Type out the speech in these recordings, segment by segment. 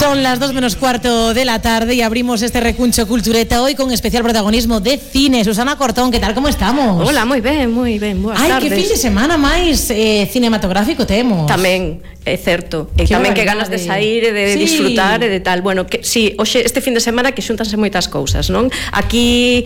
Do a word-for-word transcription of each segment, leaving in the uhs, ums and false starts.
Son las dos menos cuarto de la tarde y abrimos este recuncho cultureta hoy con especial protagonismo de cine. Susana Cortón, ¿qué tal? ¿Cómo estamos? Hola, moi ben, moi ben, boas Ai, tardes. que fin de semana máis eh, cinematográfico temos. Tamén, é certo. E Que tamén que barbaridade. ganas de sair e de Sí. disfrutar e de tal. Bueno, que sí, hoxe este fin de semana que xuntanse moitas cousas, non? Aquí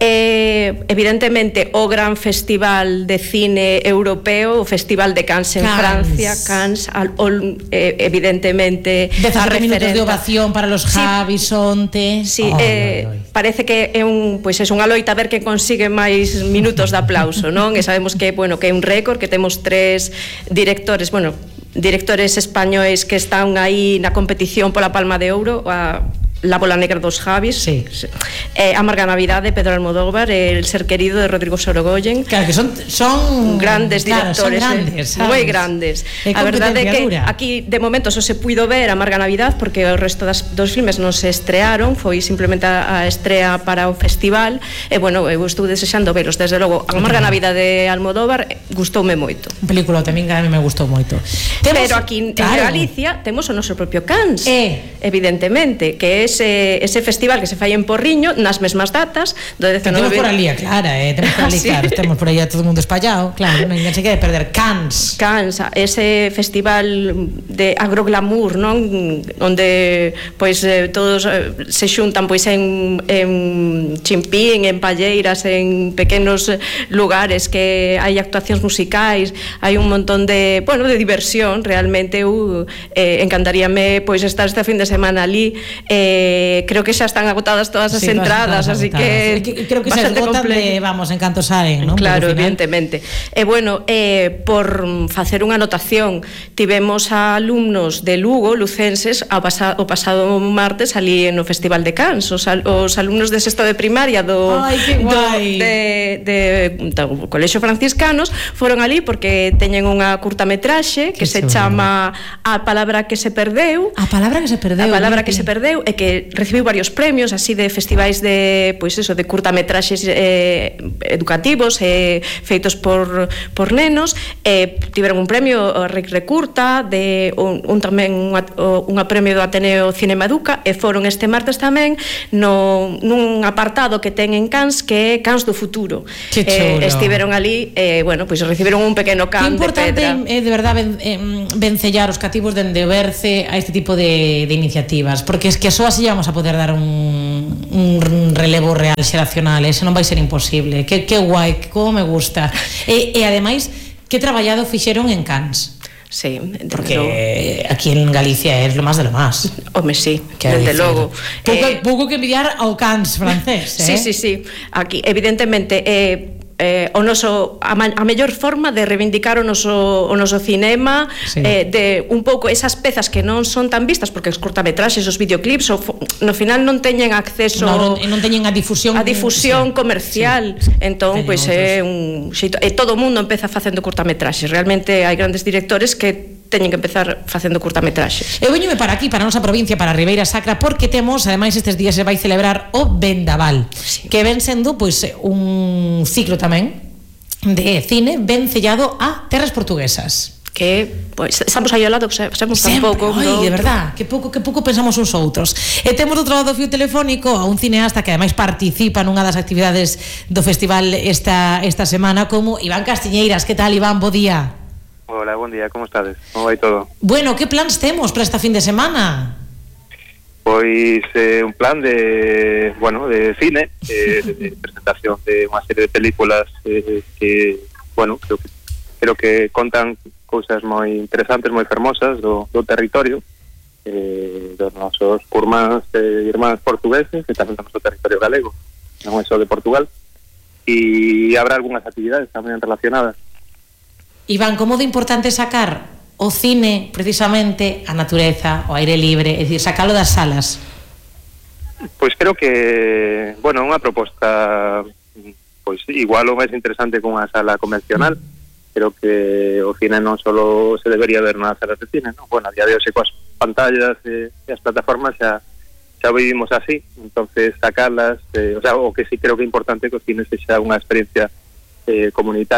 eh, evidentemente o gran festival de cine europeo, o Festival de Cannes en Cannes. Francia, Cannes, al, ol, eh, evidentemente dezasete minutos de ovación para los Sí. Javis onte. Sí, Ai, eh, ai, ai. parece que é un, pois é unha loita a ver que consigue máis minutos de aplauso, non? E sabemos que, bueno, que é un récord, que temos tres directores, bueno, directores españois que están aí na competición pola Palma de Ouro, a La Bola Negra dos Javis, Sí. eh, Amarga Navidade, Pedro Almodóvar, El Ser Querido de Rodrigo Sorogoyen. Claro, que son, son Grandes claro, directores, son grandes, eh, moi grandes. É A verdade é que competencia dura. aquí de momento só se puido ver Amarga Navidad porque o resto das, dos filmes non se estrearon, foi simplemente a, a estrea para o festival e bueno, eu estou desexando veros, desde logo Amarga Navidad de Almodóvar eh, gustoume moito. Un película tamén que a mí me gustou moito. Temos, Pero aquí claro, en Galicia temos o noso propio Cannes, Eh. evidentemente, que é ese, ese festival que se fai en Porriño nas mesmas datas do que temos dezenove por ali a Clara, eh, temos por ali, Sí. claro, temos por aí a todo o mundo espallado, claro, non se quede perder Cannes. Cannes, ese festival de agroglamour, non? Onde pois eh, todos eh, se xuntan pois en en Chimpín, en Palleiras, en pequenos lugares que hai actuacións musicais, hai un montón de, bueno, de diversión, realmente eu eh, encantaríame pois estar este fin de semana ali. Eh, creo que xa están agotadas todas as Sí, entradas, todas así agotadas. que E creo que se bastante esgotan completo. de, vamos, en canto saen, non? Claro, Porque ao final- evidentemente. E bueno, eh, por facer unha anotación, tivemos a alumnos de Lugo, lucenses, ao pasa, o pasado martes ali no Festival de Cannes, os, al, os alumnos de sexto de primaria do, Ai, que do guai. de, de, do Colexio Franciscanos foron ali porque teñen unha curtametraxe que, Que se chulo. chama A Palabra que se perdeu. A palabra que se perdeu. A palabra que Miki. se perdeu e que recibiu varios premios así de festivais de, pois eso, de curtametraxes eh, educativos eh, feitos por, por nenos eh, tiveron un premio o Ric Recurta de un, un tamén unha, unha premio do Ateneo Cinema Educa e foron este martes tamén no, nun apartado que ten en Cannes que é Cannes do Futuro. Que chulo. Eh, estiveron ali e, eh, bueno, pois recibiron un pequeno Que can de importante pedra. é de verdade ben, eh, vencellar os cativos dende o berce a este tipo de, de iniciativas, porque es que só así vamos a poder dar un, un relevo real xeracional, ese non vai ser imposible. Que, que guai, que como me gusta. E, e ademais, que traballado fixeron en Cannes. Sí, Porque logo. aquí en Galicia é lo más de lo más. Home, sí, Quero desde dicir, logo. Pouco, Eh, pouco que envidiar ao Cannes francés, eh? Sí, sí, sí. Aquí, evidentemente, eh, eh, o noso a, ma, a mellor forma de reivindicar o noso, o noso cinema, Sí. eh, de un pouco esas pezas que non son tan vistas, porque os cortametraxes, os videoclips, o, no final non teñen acceso non, non teñen a difusión a difusión sí. comercial. Sí, sí. Entón, Teñen pois outros. é un xeito, e todo o mundo empeza facendo cortametraxes. Realmente hai grandes directores que teñen que empezar facendo curtametraxes. Eu veñome para aquí, para a nosa provincia, para a Ribeira Sacra, porque temos, ademais, estes días se vai celebrar o Vendaval, Sí. que ven sendo pois un ciclo tamén de cine vencellado a terras portuguesas. Que, pois, estamos aí ao lado, sabemos Sempre, tampouco. oi, de verdad, que pouco que pouco pensamos uns outros. E temos outro lado do fio telefónico a un cineasta que ademais participa nunha das actividades do festival esta, esta semana, como Iván Castiñeiras. Que tal, Iván? Bo día. Hola, buen día, como estades? Como vai todo? Bueno, que plans temos para esta fin de semana? Pois eh, un plan de, bueno, de cine, eh, de, de presentación de unha serie de películas eh, que, bueno, creo que creo que contan cousas moi interesantes, moi fermosas do, do territorio, eh, dos nosos curmáns e irmáns portugueses, que tamén do noso territorio galego, non é só de Portugal, e habrá algunhas actividades tamén relacionadas. Iván, como de importante sacar o cine, precisamente, a natureza, o aire libre, é dicir, sacalo das salas? Pois creo que, bueno, unha proposta pois igual o máis interesante que unha sala convencional. Creo que o cine non só se debería ver nas salas de cine, non? Bueno, a día de hoxe coas pantallas e, e as plataformas xa xa vivimos así, entonces sacarlas, eh, o sea, o que sí creo que é importante que o cine sexa unha experiencia eh, comunitaria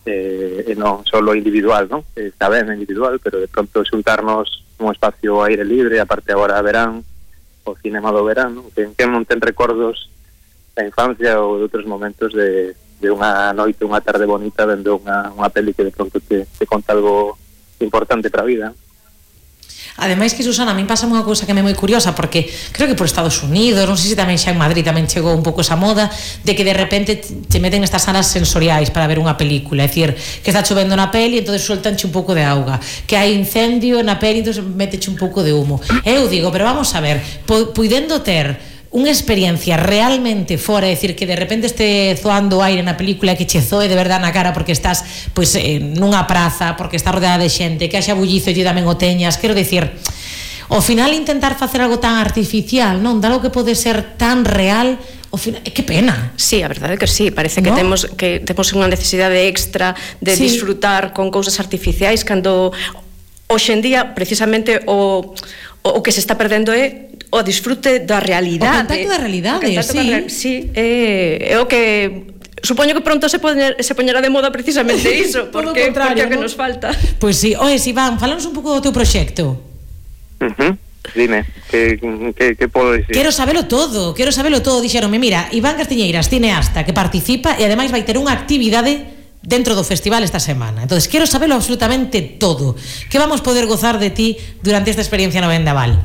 eh, e non só individual, non? Está ben individual, pero de pronto xuntarnos un espacio ao aire libre, aparte agora a verán, o cinema do verán, non? Que, que non ten recordos da infancia ou de outros momentos de, de unha noite, unha tarde bonita vendo unha, unha peli que de pronto te, te conta algo importante para a vida. Ademais que, Susana, a min pasa unha cousa que me é moi curiosa, porque creo que por Estados Unidos, non sei se tamén xa en Madrid tamén chegou un pouco esa moda de que de repente te meten estas salas sensoriais para ver unha película, é dicir, que está chovendo na peli, entonces sueltanche un pouco de auga, que hai incendio na peli, entonces meteche un pouco de humo. Eu digo, pero vamos a ver, puidendo ter unha experiencia realmente fora, é dicir, que de repente este zoando aire na película, que che zoe de verdade na cara porque estás pois, eh, nunha praza, porque está rodeada de xente, que haxa bullizo e ti tamén o teñas, quero dicir, ao final intentar facer algo tan artificial, non? Dar algo que pode ser tan real, ao final, que pena. Sí, a verdade é que sí, parece que, ¿no? temos que temos unha necesidade extra de sí. disfrutar con cousas artificiais, cando hoxe en día precisamente o o que se está perdendo é o disfrute da realidade. O contacto da realidade, sí. Real, sí, é, é o que supoño que pronto se poñer, se poñerá de moda precisamente iso, porque, porque é o que ¿no? nos falta. Pois pues sí, oe, Iván, falanos un pouco do teu proxecto. Uh-huh. Dime, que, que, que podo dicir? Quero sabelo todo, quero sabelo todo. Dixeronme, mira, Iván Castiñeiras, cineasta, que participa e ademais vai ter unha actividade dentro do festival esta semana. Entonces, quero sabelo absolutamente todo. Que vamos poder gozar de ti durante esta experiencia no Vendaval?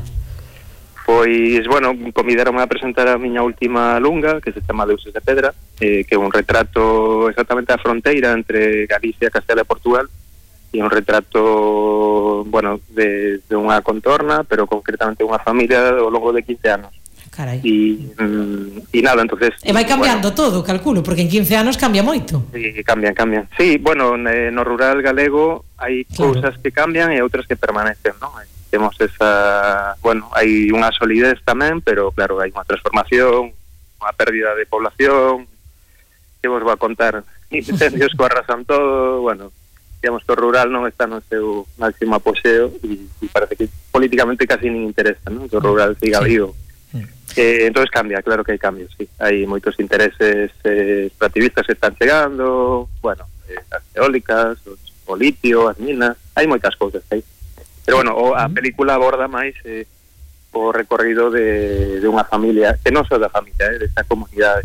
Pois, bueno, convidaronme a presentar a miña última lunga, que se chama Deuses de Pedra, eh, que é un retrato exactamente a fronteira entre Galicia, Castela e Portugal, e un retrato, bueno, de, de unha contorna, pero concretamente unha familia ao longo de quince anos. Carai. E, mm, e nada, entonces... E vai cambiando bueno, todo, calculo, porque en quince anos cambia moito. Sí, cambian, cambian. Sí, bueno, no rural galego hai claro. cousas que cambian e outras que permanecen, non? Temos esa... Bueno, hai unha solidez tamén, pero claro, hai unha transformación, unha pérdida de población, que vos vou a contar incendios que arrasan todo, bueno, digamos que o rural non está no seu máximo apogeo e, e parece que políticamente casi nin interesa, non? Que o rural siga sí. vivo. Eh, entonces cambia, claro que hai cambios, sí. Hai moitos intereses eh, extractivistas que están chegando, bueno, eh, as eólicas, os, o litio, as minas, hai moitas cousas aí. Pero bueno, o, a película aborda máis eh, o recorrido de, de unha familia, que non só da familia, eh, desta comunidade.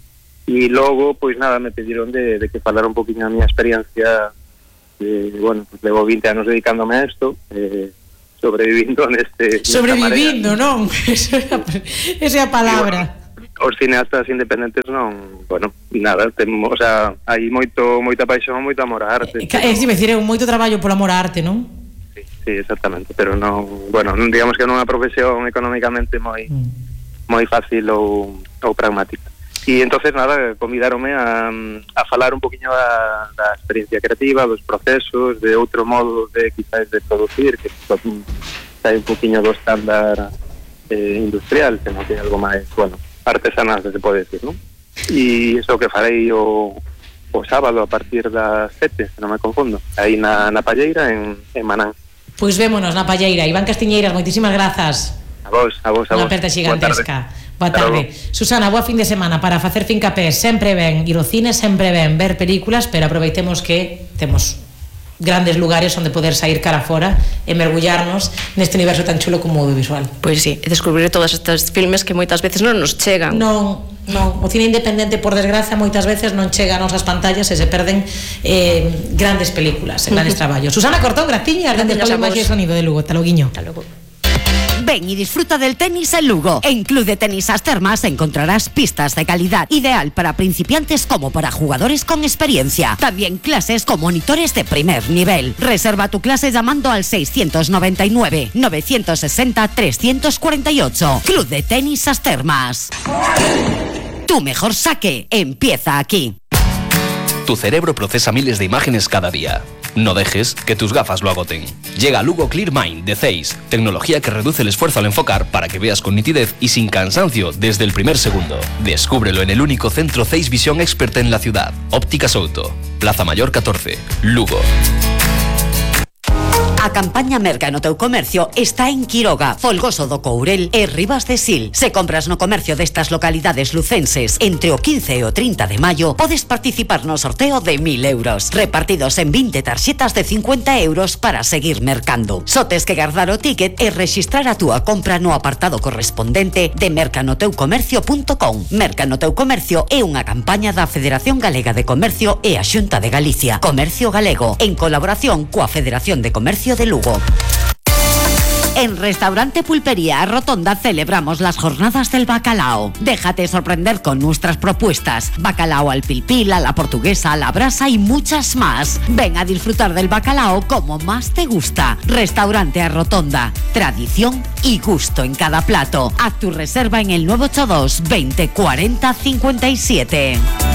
E logo, pois nada, me pediron de, de que falara un poquinho a miña experiencia, de, bueno, pues levo vinte anos dedicándome a isto, eh, sobrevivindo neste... Sobrevivindo, non? Esa é a palabra. Bueno, os cineastas independentes non, bueno, nada, temos, o sea, hai moito moita paixón, moito amor á arte. É, é, é dicir, é moito traballo polo amor á arte, non? Sí, sí, exactamente, pero non, bueno, non digamos que non é unha profesión económicamente moi mm. moi fácil ou, ou pragmática. E entonces nada, convidaronme a, a falar un poquinho da, da experiencia creativa, dos procesos, de outro modo de quizás de producir, que sai un poquinho do estándar eh, industrial, que non ten algo máis, bueno, artesanal, se pode decir, non? E iso que farei o, o sábado a partir das sete, se non me confundo, aí na, na Palleira, en, en Manán. Pois vémonos na Palleira. Iván Castiñeiras, moitísimas grazas. A vos, a vos, a vos. Unha aperta gigantesca. Boa tarde. Susana, boa fin de semana para facer fincapé. Sempre ben ir ao cine, sempre ben ver películas, pero aproveitemos que temos grandes lugares onde poder sair cara fora e mergullarnos neste universo tan chulo como o audiovisual. Pois sí, e descubrir todos estes filmes que moitas veces non nos chegan. Non, non, o cine independente, por desgracia, moitas veces non chega a nosas pantallas e se perden eh, grandes películas, grandes traballos. Susana Cortón, graciñas, grandes palmas de sonido de Lugo. Hasta logo, guiño. Hasta logo. Ven y disfruta del tenis en Lugo. En Club de Tenis As Termas encontrarás pistas de calidad, ideal para principiantes como para jugadores con experiencia. También clases con monitores de primer nivel. Reserva tu clase llamando al seiscientos noventa y nueve, novecientos sesenta, trescientos cuarenta y ocho. Club de Tenis As Termas. Tu mejor saque empieza aquí. Tu cerebro procesa miles de imágenes cada día. No dejes que tus gafas lo agoten. Llega Lugo Clear Mind de Zeiss, tecnología que reduce el esfuerzo al enfocar para que veas con nitidez y sin cansancio desde el primer segundo. Descúbrelo en el único centro Zeiss Visión Expert en la ciudad. Ópticas Souto, Plaza Mayor catorce, Lugo. A campaña Merca no teu comercio está en Quiroga, Folgoso do Courel e Ribas de Sil. Se compras no comercio destas localidades lucenses entre o quince e o trinta de maio, podes participar no sorteo de mil euros, repartidos en vinte tarxetas de cincuenta euros para seguir mercando. Só tes que guardar o ticket e rexistrar a túa compra no apartado correspondente de mercanoteucomercio punto com. Merca no teu comercio é unha campaña da Federación Galega de Comercio e a Xunta de Galicia. Comercio Galego, en colaboración coa Federación de Comercio de Lugo. En Restaurante Pulpería Rotonda celebramos las jornadas del bacalao. Déjate sorprender con nuestras propuestas. Bacalao al pilpil, a la portuguesa, a la brasa y muchas más. Ven a disfrutar del bacalao como más te gusta. Restaurante a Rotonda. Tradición y gusto en cada plato. Haz tu reserva en el nueve ocho dos veinte cuarenta cincuenta y siete.